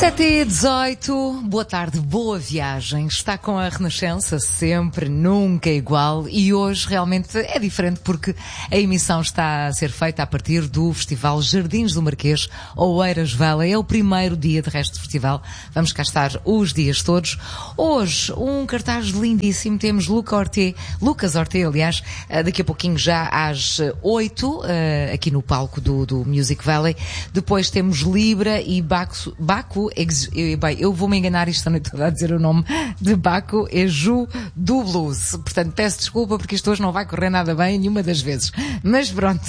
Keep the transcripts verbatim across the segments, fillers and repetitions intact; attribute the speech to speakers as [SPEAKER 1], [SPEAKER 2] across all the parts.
[SPEAKER 1] sete e dezoito, boa tarde, boa viagem. Está com a Renascença, sempre, nunca igual. E hoje realmente é diferente porque a emissão está a ser feita a partir do Festival Jardins do Marquês, Oeiras Valley. É o primeiro dia de resto do festival. Vamos cá estar os dias todos. Hoje, um cartaz lindíssimo. Temos Luca Orté, Lucas Orté, aliás, daqui a pouquinho já às oito, aqui no palco do, do Music Valley. Depois temos Libra e Baco, Baco Bem, eu vou me enganar isto a noite toda a dizer o nome de Baco Exu do Blues. Portanto, peço desculpa porque isto hoje não vai correr nada bem nenhuma das vezes. Mas pronto.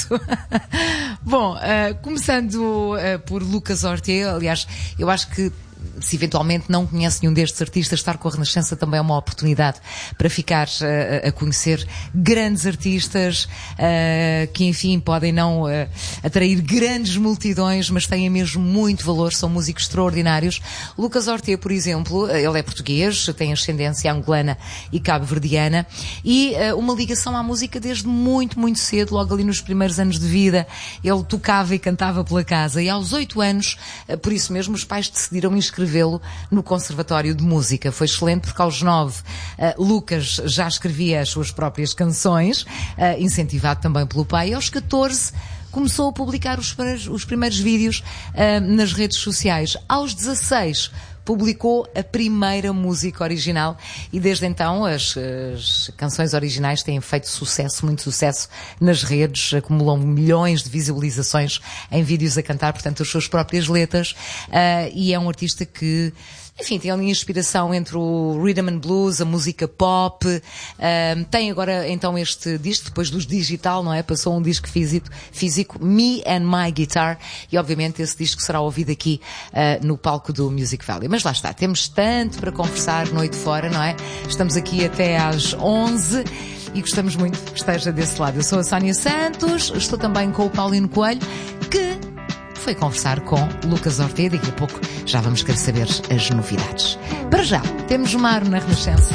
[SPEAKER 1] Bom, uh, começando uh, por Lucas Orté, aliás, eu acho que se eventualmente não conhece nenhum destes artistas, estar com a Renascença também é uma oportunidade para ficar uh, a conhecer grandes artistas uh, que, enfim, podem não uh, atrair grandes multidões, mas têm mesmo muito valor, são músicos extraordinários. Lucas Orté, por exemplo, ele é português, tem ascendência angolana e cabo-verdiana e uh, uma ligação à música desde muito, muito cedo, logo ali nos primeiros anos de vida. Ele tocava e cantava pela casa e aos oito anos, uh, por isso mesmo, os pais decidiram inscrevê-lo no Conservatório de Música. Foi excelente porque aos nove uh, Lucas já escrevia as suas próprias canções, uh, incentivado também pelo pai. E aos catorze começou a publicar os, os primeiros vídeos uh, nas redes sociais. Aos dezasseis publicou a primeira música original e desde então as, as canções originais têm feito sucesso, muito sucesso nas redes, acumulam milhões de visualizações em vídeos a cantar, portanto, as suas próprias letras, uh, e é um artista que, enfim, tem ali inspiração entre o rhythm and blues, a música pop, uh, tem agora então este disco, depois dos digital, não é? Passou um disco físico, físico, Me and My Guitar, e obviamente esse disco será ouvido aqui uh, no palco do Music Valley. Mas lá está, temos tanto para conversar noite fora, não é? Estamos aqui até às onze e gostamos muito que esteja desse lado. Eu sou a Sónia Santos, estou também com o Paulino Coelho, que foi conversar com Lucas Orté. Daqui a pouco já vamos querer saber as novidades. Para já, temos Mar na Renascença.